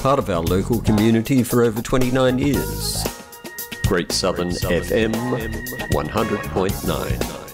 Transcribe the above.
part of our local community for over 29 years. Great Southern FM 100.9.